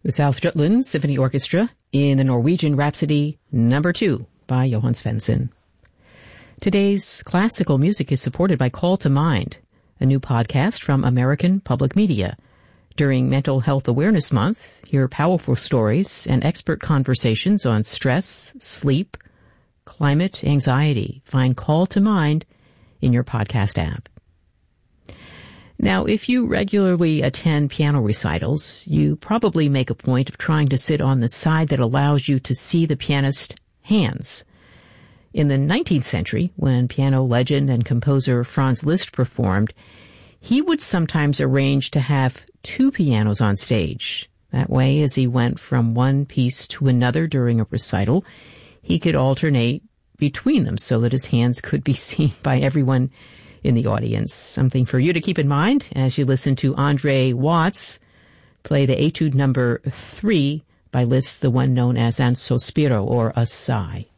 The South Jutland Symphony Orchestra in the Norwegian Rhapsody No. 2 by Johan Svensson. Today's classical music is supported by Call to Mind, a new podcast from American Public Media. During Mental Health Awareness Month, hear powerful stories and expert conversations on stress, sleep, climate, anxiety. Find Call to Mind in your podcast app. Now, if you regularly attend piano recitals, you probably make a point of trying to sit on the side that allows you to see the pianist's hands. In the 19th century, when piano legend and composer Franz Liszt performed, he would sometimes arrange to have two pianos on stage. That way, as he went from one piece to another during a recital, he could alternate between them so that his hands could be seen by everyone in the audience. Something for you to keep in mind as you listen to Andre Watts play the Etude No. 3 by Liszt, the one known as Un Sospiro, or A Sigh.